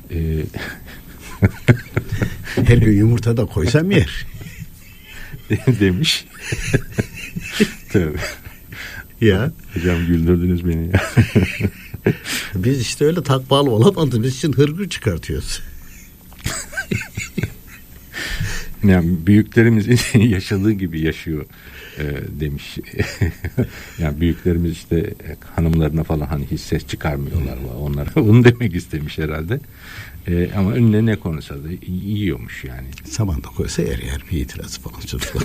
Her gün yumurta da koysam yer. Demiş. Tabii. Ya. Hocam güldürdünüz beni ya. Biz işte öyle takvalı olamadığımız için hırgür çıkartıyoruz. Yani büyüklerimizin yaşadığı gibi yaşıyor demiş. Yani büyüklerimiz işte hanımlarına falan hani hiç ses çıkarmıyorlar. Onlara onu demek istemiş herhalde. Ama önüne ne konulsa da yiyormuş yani. Saman da koysa yer bir itirazı falan çocuklar.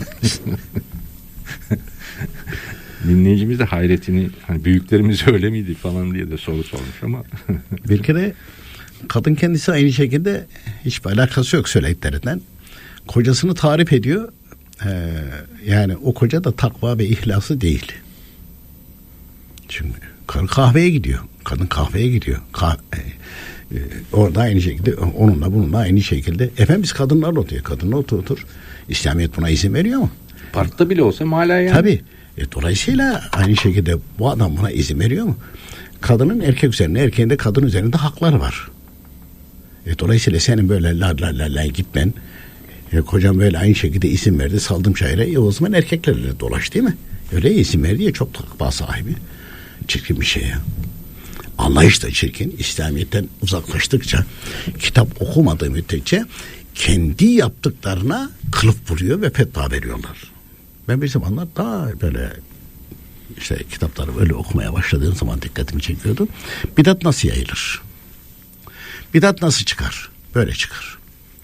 Dinleyicimiz de hayretini, hani büyüklerimiz öyle miydi falan diye de soru sormuş ama. Bir kere kadın kendisi aynı şekilde hiçbir alakası yok söylediklerinden. Kocasını tarif ediyor. Yani o koca da takva ve ihlası değil. Şimdi karı kahveye gidiyor. Kadın kahveye gidiyor. Orada aynı şekilde onunla bununla aynı şekilde. Efendim biz kadınlarla oturuyor. Kadınla otur. İslamiyet buna izin veriyor mu? Parkta bile olsa mala yani. Tabii. Dolayısıyla aynı şekilde bu adam buna izin veriyor mu? Kadının erkek üzerinde, erkeğin de kadın üzerinde hakları var. Dolayısıyla senin böyle la gitmen, kocam böyle aynı şekilde izin verdi, saldım şaire, o zaman erkeklerle dolaş değil mi? Öyle izin verdi ya, çok takva sahibi. Çirkin bir şey ya. Anlayış da çirkin. İslamiyet'ten uzaklaştıkça, kitap okumadığı müddetçe kendi yaptıklarına kılıf vuruyor ve fetva veriyorlar. Ben bir zamanlar daha böyle işte kitapları böyle okumaya başladığım zaman dikkatimi çekiyordu. Bidat nasıl yayılır? Bidat nasıl çıkar? Böyle çıkar.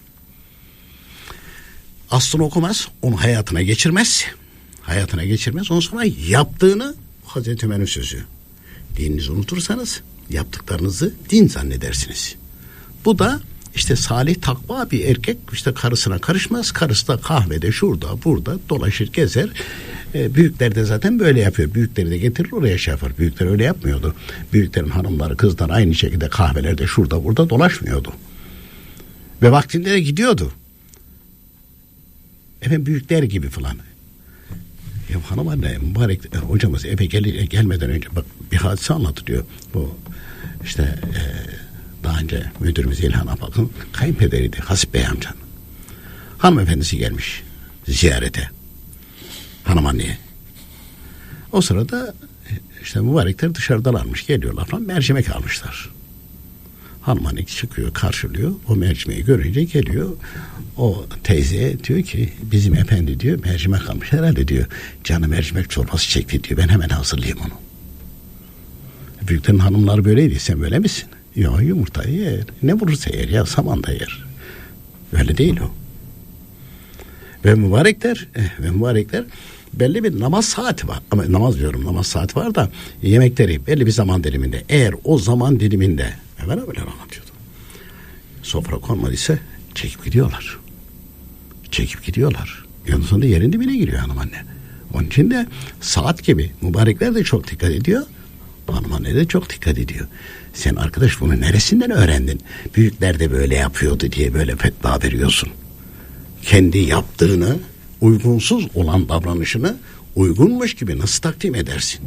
Aslını okumaz, onu hayatına geçirmez. Ondan sonra yaptığını, Hazreti Ömer'in sözü. Dininizi unutursanız yaptıklarınızı din zannedersiniz. Bu da işte salih takva bir erkek, işte karısına karışmaz. Karısı da kahvede şurada burada dolaşır gezer. Büyükler de zaten böyle yapıyor. Büyükleri de getirir oraya şey yapar. Büyükler öyle yapmıyordu. Büyüklerin hanımları kızlar aynı şekilde kahvelerde şurada burada dolaşmıyordu. Ve vaktinde de gidiyordu. Efendim büyükler gibi falan. Ya hanım anne mübarek hocamız eve gelmeden önce bak bir hadise anlatılıyor. Bu işte daha önce müdürümüz İlhan Apak'ın kayınpederiydi Hasip Bey amcan. Hanımefendisi gelmiş ziyarete. Hanım anneye. O sırada işte mübarekler dışarıdalarmış, geliyorlar falan, mercimek almışlar. Hanım anne çıkıyor, karşılıyor. O mercimeği görünce geliyor. O teyzeye diyor ki bizim efendi diyor mercimek almış herhalde diyor. Canı mercimek çorbası çekti diyor. Ben hemen hazırlayayım onu. Büyüklerin hanımları böyleydi. Sen böyle misin? Yok, yumurtayı yer. Ne vurursa yer ya, saman da yer. Öyle değil o. Ve mübarekler belli bir namaz saati var. Ama namaz saati var da yemekleri belli bir zaman diliminde. Eğer o zaman diliminde böyle anlatıyordu. Sofra konmadıysa çekip gidiyorlar. Ondan sonra yerin dibine giriyor hanım anne. Onun için de saat gibi mübarekler de çok dikkat ediyor. Hanım anne de çok dikkat ediyor. Sen arkadaş bunu neresinden öğrendin? Büyükler de böyle yapıyordu diye böyle fetva veriyorsun. Kendi yaptığını, uygunsuz olan davranışını uygunmuş gibi nasıl takdim edersin?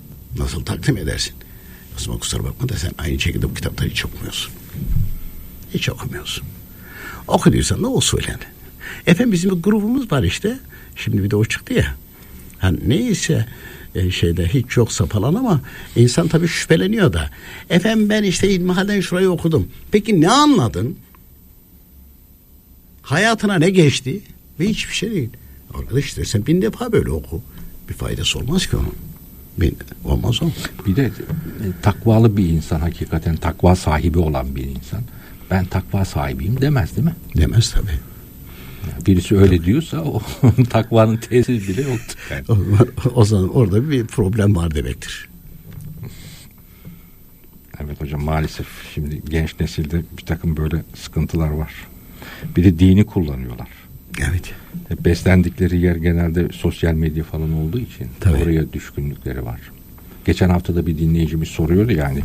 O zaman kusura bakma da sen aynı şekilde bu kitapları hiç okumuyorsun. Hiç okumuyorsun. Okuduysan da o söylen. Efendim bizim bir grubumuz var işte. Şimdi bir de o çıktı ya. Hani neyse şeyde hiç yoksa falan ama insan tabii şüpheleniyor da. Efendim ben işte İlmihal'den şurayı okudum. Peki ne anladın? Hayatına ne geçti? Ve hiçbir şey değil. Arkadaş işte sen 1000 defa böyle oku. Bir faydası olmaz ki onun. Olmaz o. Bir de takvalı bir insan, hakikaten takva sahibi olan bir insan. Ben takva sahibiyim demez değil mi? Demez tabii. Yani birisi öyle diyorsa o takvanın tesiri bile yoktur. Yani. O zaman orada bir problem var demektir. Evet hocam, maalesef şimdi genç nesilde bir takım böyle sıkıntılar var. Bir de dini kullanıyorlar. Evet. Beslendikleri yer genelde sosyal medya falan olduğu için tabii. Oraya düşkünlükleri var. Geçen hafta da bir dinleyicimiz soruyordu yani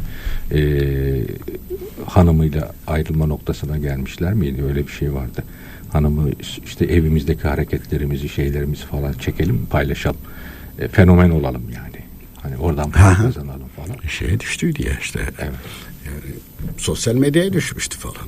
hanımıyla ayrılma noktasına gelmişler miydi? Öyle bir şey vardı. Hanımı işte evimizdeki hareketlerimizi, şeylerimizi falan çekelim, paylaşalım. Fenomen olalım yani. Hani oradan para kazanalım falan. Şeye düştüydü ya işte. Evet. Yani sosyal medyaya düşmüştü falan.